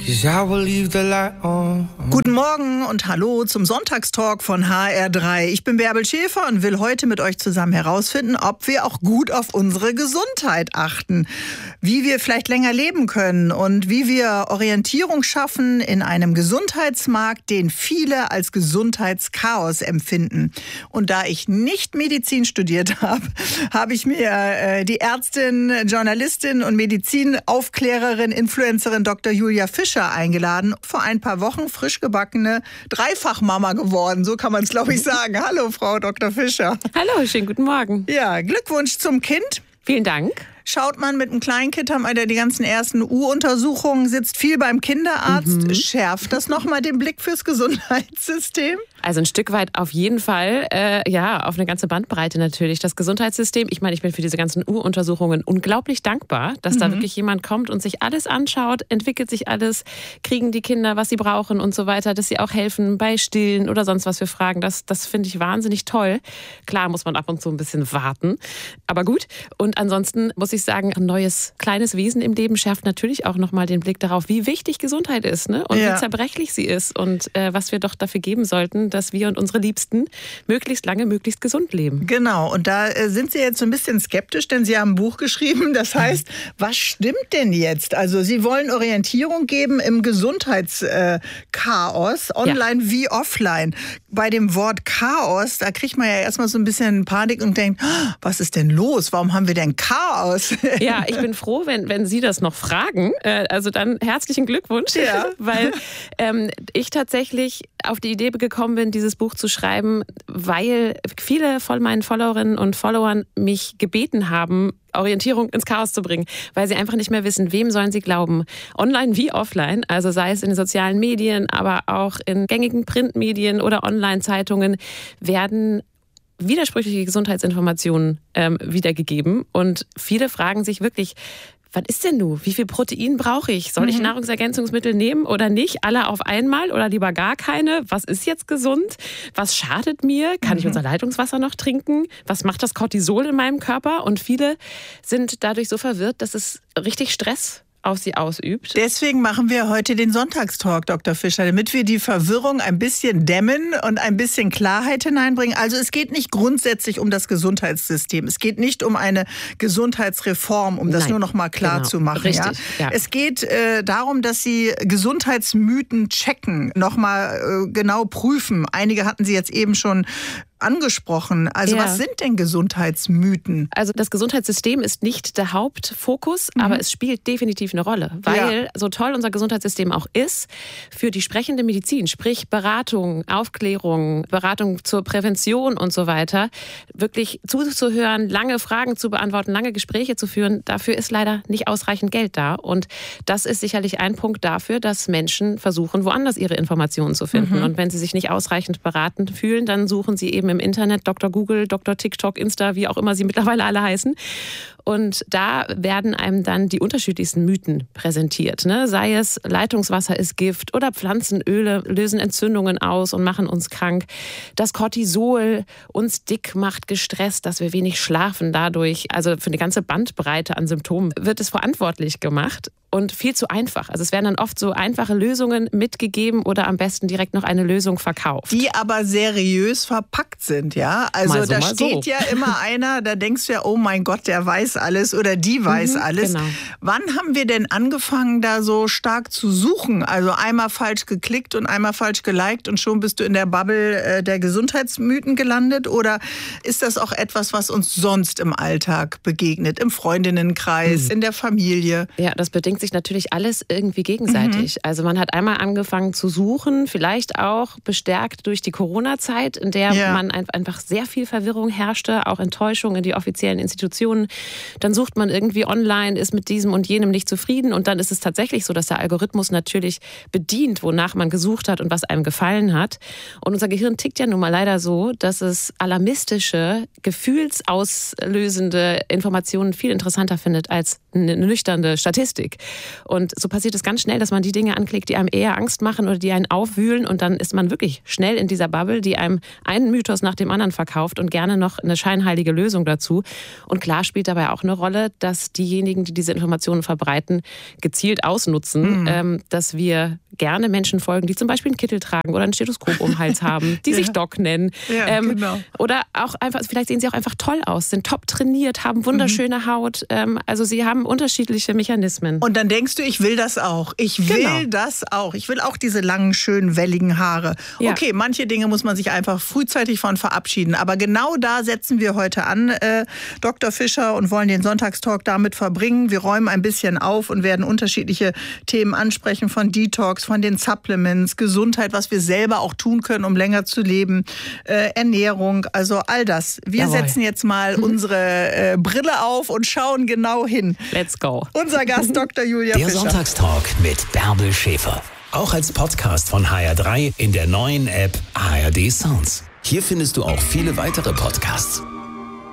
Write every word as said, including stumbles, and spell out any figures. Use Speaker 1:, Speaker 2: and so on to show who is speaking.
Speaker 1: 'Cause I will leave the light on.
Speaker 2: Guten Morgen und hallo zum Sonntagstalk von H R drei. Ich bin Bärbel Schäfer und will heute mit euch zusammen herausfinden, ob wir auch gut auf unsere Gesundheit achten, wie wir vielleicht länger leben können und wie wir Orientierung schaffen in einem Gesundheitsmarkt, den viele als Gesundheitschaos empfinden. Und da ich nicht Medizin studiert habe, habe ich mir äh, die Ärztin, Journalistin und Medizinaufklärerin, Influencerin Doktor Julia Fischer eingeladen. Vor ein paar Wochen frisch gebackene Dreifachmama geworden, so kann man es, glaube ich, sagen. Hallo, Frau Doktor Fischer.
Speaker 3: Hallo, schönen guten Morgen.
Speaker 2: Ja, Glückwunsch zum Kind.
Speaker 3: Vielen Dank.
Speaker 2: Schaut man mit einem Kleinkind, haben wir die ganzen ersten U-Untersuchungen, sitzt viel beim Kinderarzt. Mhm. Schärft das nochmal den Blick fürs Gesundheitssystem?
Speaker 3: Also ein Stück weit auf jeden Fall, äh, ja, auf eine ganze Bandbreite natürlich. Das Gesundheitssystem, ich meine, ich bin für diese ganzen U-Untersuchungen unglaublich dankbar, dass mhm. da wirklich jemand kommt und sich alles anschaut, entwickelt sich alles, kriegen die Kinder, was sie brauchen und so weiter, dass sie auch helfen bei Stillen oder sonst was für Fragen. Das, das finde ich wahnsinnig toll. Klar muss man ab und zu ein bisschen warten, aber gut. Und ansonsten muss ich sagen, ein neues kleines Wesen im Leben schärft natürlich auch nochmal den Blick darauf, wie wichtig Gesundheit ist, ne? Und ja. wie zerbrechlich sie ist und äh, was wir doch dafür geben sollten, dass wir und unsere Liebsten möglichst lange, möglichst gesund leben.
Speaker 2: Genau, und da äh, sind Sie jetzt so ein bisschen skeptisch, denn Sie haben ein Buch geschrieben, das heißt, was stimmt denn jetzt? Also Sie wollen Orientierung geben im Gesundheitschaos, äh, online ja. wie offline. Bei dem Wort Chaos, da kriegt man ja erstmal so ein bisschen Panik und denkt, was ist denn los? Warum haben wir denn Chaos?
Speaker 3: Ja, ich bin froh, wenn, wenn Sie das noch fragen. Äh, also dann herzlichen Glückwunsch, ja. weil ähm, ich tatsächlich auf die Idee gekommen bin, dieses Buch zu schreiben, weil viele von meinen Followerinnen und Followern mich gebeten haben, Orientierung ins Chaos zu bringen, weil sie einfach nicht mehr wissen, wem sollen sie glauben. Online wie offline, also sei es in den sozialen Medien, aber auch in gängigen Printmedien oder Online-Zeitungen, werden widersprüchliche Gesundheitsinformationen ähm, wiedergegeben. Und viele fragen sich wirklich, was ist denn nun? Wie viel Protein brauche ich? Soll ich Nahrungsergänzungsmittel nehmen oder nicht? Alle auf einmal oder lieber gar keine? Was ist jetzt gesund? Was schadet mir? Kann ich unser Leitungswasser noch trinken? Was macht das Cortisol in meinem Körper? Und viele sind dadurch so verwirrt, dass es richtig Stress auf sie ausübt.
Speaker 2: Deswegen machen wir heute den Sonntagstalk, Doktor Fischer, damit wir die Verwirrung ein bisschen dämmen und ein bisschen Klarheit hineinbringen. Also es geht nicht grundsätzlich um das Gesundheitssystem. Es geht nicht um eine Gesundheitsreform, um das Nein, nur noch mal klar genau, zu machen.
Speaker 3: Richtig,
Speaker 2: ja?
Speaker 3: Ja.
Speaker 2: Es geht äh, darum, dass Sie Gesundheitsmythen checken, noch mal äh, genau prüfen. Einige hatten Sie jetzt eben schon angesprochen. Also ja. was sind denn Gesundheitsmythen?
Speaker 3: Also das Gesundheitssystem ist nicht der Hauptfokus, mhm. aber es spielt definitiv eine Rolle, weil ja. so toll unser Gesundheitssystem auch ist, für die sprechende Medizin, sprich Beratung, Aufklärung, Beratung zur Prävention und so weiter, wirklich zuzuhören, lange Fragen zu beantworten, lange Gespräche zu führen, dafür ist leider nicht ausreichend Geld da. Und das ist sicherlich ein Punkt dafür, dass Menschen versuchen, woanders ihre Informationen zu finden. Mhm. Und wenn sie sich nicht ausreichend beraten fühlen, dann suchen sie eben im Internet, Doktor Google, Doktor TikTok, Insta, wie auch immer sie mittlerweile alle heißen. Und da werden einem dann die unterschiedlichsten Mythen präsentiert. Ne? Sei es, Leitungswasser ist Gift oder Pflanzenöle lösen Entzündungen aus und machen uns krank. Das Cortisol uns dick macht, gestresst, dass wir wenig schlafen dadurch. Also für eine ganze Bandbreite an Symptomen wird es verantwortlich gemacht. Und viel zu einfach. Also es werden dann oft so einfache Lösungen mitgegeben oder am besten direkt noch eine Lösung verkauft.
Speaker 2: Die aber seriös verpackt sind, ja? Also
Speaker 3: mal so,
Speaker 2: da
Speaker 3: mal
Speaker 2: steht
Speaker 3: so.
Speaker 2: ja immer einer, da denkst du ja, oh mein Gott, der weiß alles oder die weiß
Speaker 3: mhm,
Speaker 2: alles.
Speaker 3: Genau.
Speaker 2: Wann haben wir denn angefangen, da so stark zu suchen? Also einmal falsch geklickt und einmal falsch geliked und schon bist du in der Bubble äh, der Gesundheitsmythen gelandet? Oder ist das auch etwas, was uns sonst im Alltag begegnet? Im Freundinnenkreis, mhm. in der Familie?
Speaker 3: Ja, das bedingt sich natürlich alles irgendwie gegenseitig. Mhm. Also man hat einmal angefangen zu suchen, vielleicht auch bestärkt durch die Corona-Zeit, in der ja. man einfach sehr viel Verwirrung herrschte, auch Enttäuschung in die offiziellen Institutionen. Dann sucht man irgendwie online, ist mit diesem und jenem nicht zufrieden und dann ist es tatsächlich so, dass der Algorithmus natürlich bedient, wonach man gesucht hat und was einem gefallen hat. Und unser Gehirn tickt ja nun mal leider so, dass es alarmistische, gefühlsauslösende Informationen viel interessanter findet als eine nüchterne Statistik. Und so passiert es ganz schnell, dass man die Dinge anklickt, die einem eher Angst machen oder die einen aufwühlen. Und dann ist man wirklich schnell in dieser Bubble, die einem einen Mythos nach dem anderen verkauft und gerne noch eine scheinheilige Lösung dazu. Und klar spielt dabei auch eine Rolle, dass diejenigen, die diese Informationen verbreiten, gezielt ausnutzen, mhm. ähm, dass wir gerne Menschen folgen, die zum Beispiel einen Kittel tragen oder ein Stethoskop um den Hals haben, die ja. sich Doc nennen.
Speaker 2: Ja, ähm, genau.
Speaker 3: Oder auch einfach, vielleicht sehen sie auch einfach toll aus, sind top trainiert, haben wunderschöne mhm. Haut. Ähm, also sie haben unterschiedliche Mechanismen.
Speaker 2: Und dann denkst du, ich will das auch. Ich will genau. das auch. Ich will auch diese langen, schönen, welligen Haare. Ja. Okay, manche Dinge muss man sich einfach frühzeitig von verabschieden. Aber genau da setzen wir heute an, äh, Doktor Fischer, und wollen den Sonntagstalk damit verbringen. Wir räumen ein bisschen auf und werden unterschiedliche Themen ansprechen, von Detox, von den Supplements, Gesundheit, was wir selber auch tun können, um länger zu leben, äh, Ernährung, also all das. Wir
Speaker 3: Jawohl.
Speaker 2: setzen jetzt mal unsere äh, Brille auf und schauen genau hin.
Speaker 3: Let's go.
Speaker 2: Unser Gast Doktor Julia
Speaker 4: Der
Speaker 2: Fischer.
Speaker 4: Sonntagstalk mit Bärbel Schäfer. Auch als Podcast von H R drei in der neuen App H R D Sounds. Hier findest du auch viele weitere Podcasts.